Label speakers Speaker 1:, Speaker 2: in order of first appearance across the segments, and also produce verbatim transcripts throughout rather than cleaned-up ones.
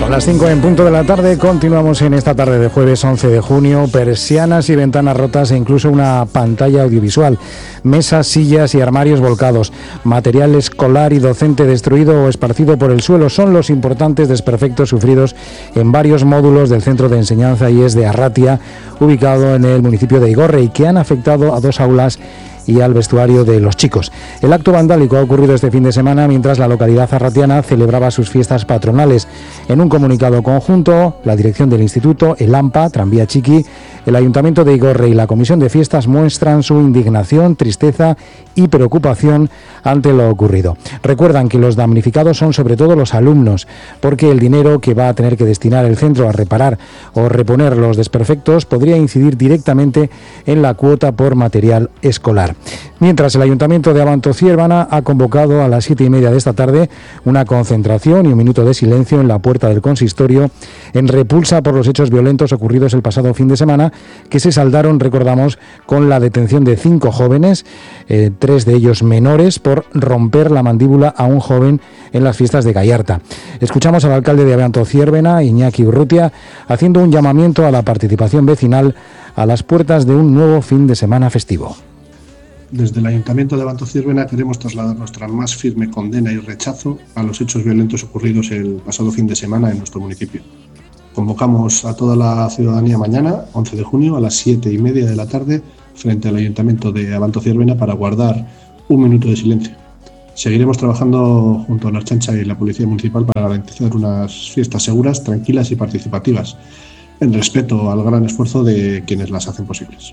Speaker 1: Son las cinco en punto de la tarde, continuamos en esta tarde de jueves once de junio, persianas y ventanas rotas e incluso una pantalla audiovisual, mesas, sillas y armarios volcados, material escolar y docente destruido o esparcido por el suelo son los importantes desperfectos sufridos en varios módulos del Centro de Enseñanza I E S de Arratia, ubicado en el municipio de Igorre, y que han afectado a dos aulas y al vestuario de los chicos. El acto vandálico ha ocurrido este fin de semana mientras la localidad arratiana celebraba sus fiestas patronales. En un comunicado conjunto, la dirección del instituto, el AMPA, Tranvía Chiqui, el Ayuntamiento de Igorre y la Comisión de Fiestas muestran su indignación, tristeza y preocupación ante lo ocurrido. Recuerdan que los damnificados son sobre todo los alumnos, porque el dinero que va a tener que destinar el centro a reparar o reponer los desperfectos podría incidir directamente en la cuota por material escolar. Mientras, el Ayuntamiento de Abanto-Ziérvana ha convocado a las siete y media de esta tarde una concentración y un minuto de silencio en la puerta del consistorio en repulsa por los hechos violentos ocurridos el pasado fin de semana, que se saldaron, recordamos, con la detención de cinco jóvenes, eh, tres de ellos menores, por romper la mandíbula a un joven en las fiestas de Gallarta. Escuchamos al alcalde de Abanto-Ziérvana, Iñaki Urrutia, haciendo un llamamiento a la participación vecinal a las puertas de un nuevo fin de semana festivo.
Speaker 2: Desde el Ayuntamiento de Abanto-Ziérvana queremos trasladar nuestra más firme condena y rechazo a los hechos violentos ocurridos el pasado fin de semana en nuestro municipio. Convocamos a toda la ciudadanía mañana, once de junio, a las siete y media de la tarde, frente al Ayuntamiento de Abanto-Ziérvana para guardar un minuto de silencio. Seguiremos trabajando junto a la Ertzaintza y la Policía Municipal para garantizar unas fiestas seguras, tranquilas y participativas, en respeto al gran esfuerzo de quienes las hacen posibles.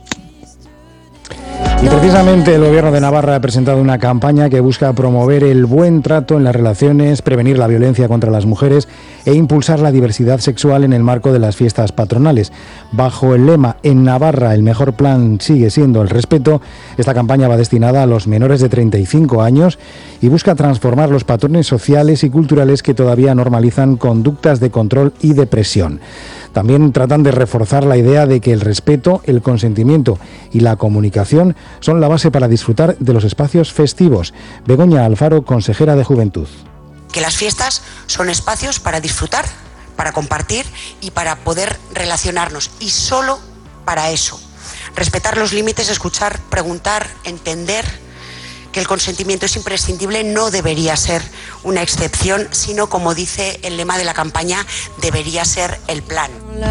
Speaker 1: Y precisamente el Gobierno de Navarra ha presentado una campaña que busca promover el buen trato en las relaciones, prevenir la violencia contra las mujeres e impulsar la diversidad sexual en el marco de las fiestas patronales. Bajo el lema "En Navarra el mejor plan sigue siendo el respeto", esta campaña va destinada a los menores de treinta y cinco años y busca transformar los patrones sociales y culturales que todavía normalizan conductas de control y de presión. También tratan de reforzar la idea de que el respeto, el consentimiento y la comunicación son la base para disfrutar de los espacios festivos. Begoña Alfaro, consejera de Juventud.
Speaker 3: Que las fiestas son espacios para disfrutar, para compartir y para poder relacionarnos, y solo para eso. Respetar los límites, escuchar, preguntar, entender que el consentimiento es imprescindible, no debería ser una excepción, sino, como dice el lema de la campaña, debería ser el plan.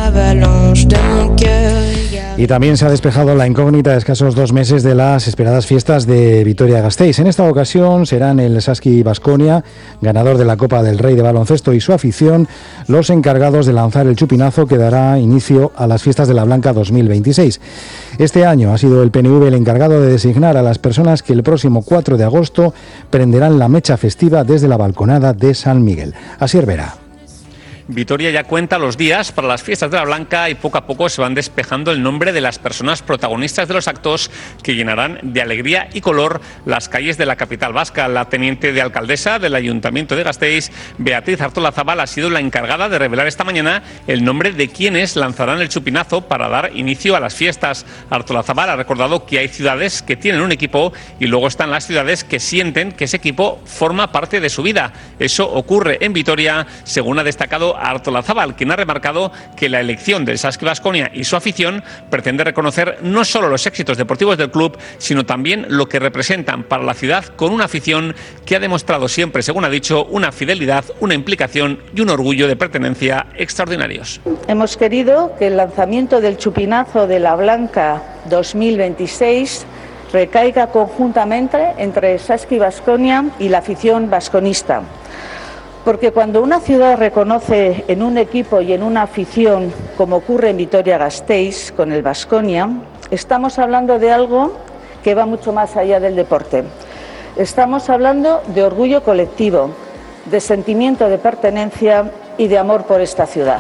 Speaker 1: Y también se ha despejado la incógnita de escasos dos meses de las esperadas fiestas de Vitoria-Gasteiz. En esta ocasión serán el Saski Baskonia, ganador de la Copa del Rey de baloncesto, y su afición los encargados de lanzar el chupinazo que dará inicio a las fiestas de la Blanca dos mil veintiséis. Este año ha sido el P N V el encargado de designar a las personas que el próximo cuatro de agosto prenderán la mecha festiva desde la balconada de San Miguel. Asier Vera.
Speaker 4: Vitoria ya cuenta los días para las fiestas de la Blanca y poco a poco se van despejando el nombre de las personas protagonistas de los actos que llenarán de alegría y color las calles de la capital vasca. La teniente de alcaldesa del Ayuntamiento de Gasteiz, Beatriz Artolazabal, ha sido la encargada de revelar esta mañana el nombre de quienes lanzarán el chupinazo para dar inicio a las fiestas. Artolazabal ha recordado que hay ciudades que tienen un equipo y luego están las ciudades que sienten que ese equipo forma parte de su vida. Eso ocurre en Vitoria, según ha destacado Artolazabal, quien ha remarcado que la elección del Saski Baskonia y su afición pretende reconocer no solo los éxitos deportivos del club, sino también lo que representan para la ciudad, con una afición que ha demostrado siempre, según ha dicho, una fidelidad, una implicación y un orgullo de pertenencia extraordinarios.
Speaker 5: Hemos querido que el lanzamiento del chupinazo de la Blanca dos mil veintiséis recaiga conjuntamente entre Saski Baskonia y la afición vasconista. Porque cuando una ciudad reconoce en un equipo y en una afición, como ocurre en Vitoria-Gasteiz con el Baskonia, estamos hablando de algo que va mucho más allá del deporte. Estamos hablando de orgullo colectivo, de sentimiento de pertenencia y de amor por esta ciudad.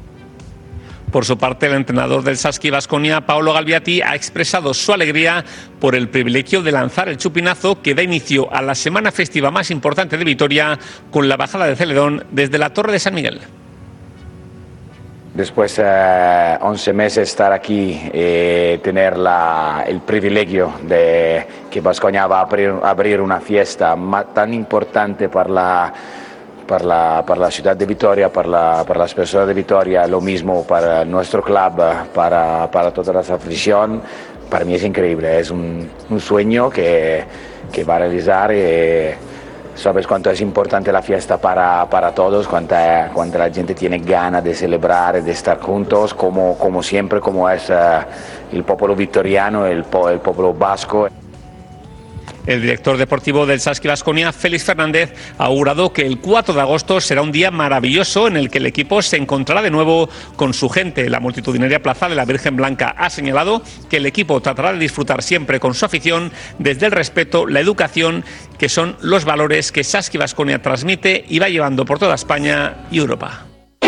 Speaker 4: Por su parte, el entrenador del Saski Baskonia, Paolo Galbiati, ha expresado su alegría por el privilegio de lanzar el chupinazo que da inicio a la semana festiva más importante de Vitoria, con la bajada de Celedón desde la Torre de San Miguel.
Speaker 6: Después de eh, once meses estar aquí y eh, tener la, el privilegio de que Baskonia va a abrir, abrir una fiesta tan importante para la para la, para la ciudad de Vitoria, para, la, para las personas de Vitoria, lo mismo para nuestro club, para, para toda la afición. Para mí es increíble, es un, un sueño que, que va a realizar. Y sabes cuánto es importante la fiesta para, para todos, cuánta, cuánta la gente tiene ganas de celebrar, de estar juntos, como, como siempre, como es uh, el pueblo vitoriano, el, el pueblo vasco.
Speaker 4: El director deportivo del Saski Baskonia, Félix Fernández, ha augurado que el cuatro de agosto será un día maravilloso en el que el equipo se encontrará de nuevo con su gente. La multitudinaria plaza de la Virgen Blanca ha señalado que el equipo tratará de disfrutar siempre con su afición desde el respeto, la educación, que son los valores que Saski Baskonia transmite y va llevando por toda España y Europa.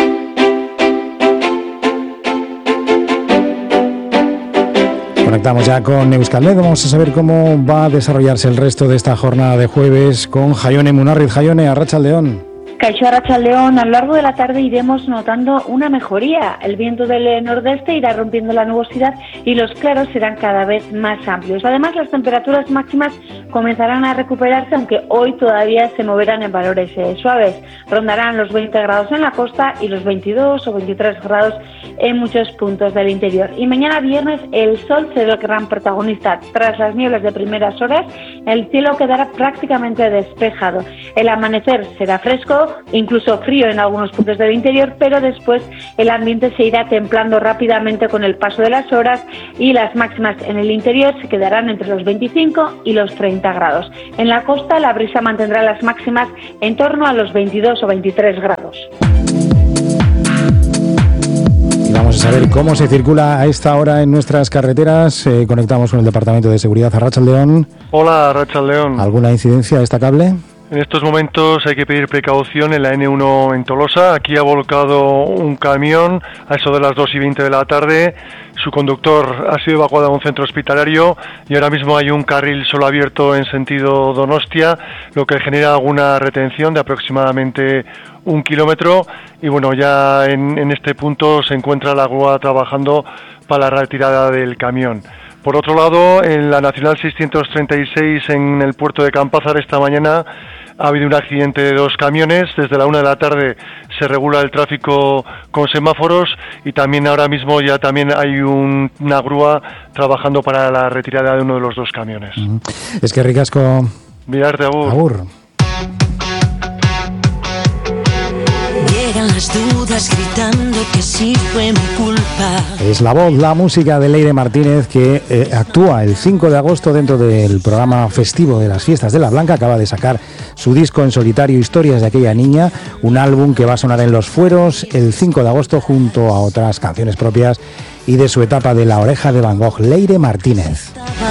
Speaker 1: Conectamos ya con Euskalmet. Vamos a saber cómo va a desarrollarse el resto de esta jornada de jueves con Jaione Munarriz. Jaione, Arratsaldeon.
Speaker 7: Caixo Arratsaldeon, a lo largo de la tarde iremos notando una mejoría. El viento del nordeste irá rompiendo la nubosidad y los claros serán cada vez más amplios. Además, las temperaturas máximas comenzarán a recuperarse, aunque hoy todavía se moverán en valores eh, suaves. Rondarán los veinte grados en la costa y los veintidós o veintitrés grados en muchos puntos del interior. Y mañana viernes el sol será el gran protagonista. Tras las nieblas de primeras horas, el cielo quedará prácticamente despejado. El amanecer será fresco, incluso frío en algunos puntos del interior, pero después el ambiente se irá templando rápidamente con el paso de las horas y las máximas en el interior se quedarán entre los veinticinco y los treinta grados. En la costa la brisa mantendrá las máximas en torno a los veintidós o veintitrés grados.
Speaker 1: Y vamos a saber cómo se circula a esta hora en nuestras carreteras. Eh, conectamos con el Departamento de Seguridad. Arratsaldeon.
Speaker 8: Hola, Arratsaldeon.
Speaker 1: ¿Alguna incidencia destacable?
Speaker 8: En estos momentos hay que pedir precaución en la ene uno en Tolosa. Aquí ha volcado un camión a eso de las dos y veinte de la tarde. Su conductor ha sido evacuado a un centro hospitalario y ahora mismo hay un carril solo abierto en sentido Donostia, lo que genera alguna retención de aproximadamente un kilómetro. Y bueno, ya en, en este punto se encuentra la grúa trabajando para la retirada del camión. Por otro lado, en la Nacional seiscientos treinta y seis en el puerto de Campázar esta mañana ha habido un accidente de dos camiones. Desde la una de la tarde se regula el tráfico con semáforos y también ahora mismo ya también hay un, una grúa trabajando para la retirada de uno de los dos camiones.
Speaker 1: Uh-huh. Es que ricasco.
Speaker 8: Mirarte, agur.
Speaker 1: Agur.
Speaker 9: Llegan las dudas gritando que sí fue mi culpa.
Speaker 1: Es la voz, la música de Leire Martínez, que eh, actúa el cinco de agosto dentro del programa festivo de las Fiestas de la Blanca. Acaba de sacar su disco en solitario, Historias de aquella niña, un álbum que va a sonar en los fueros el cinco de agosto junto a otras canciones propias y de su etapa de La oreja de Van Gogh. Leire Martínez.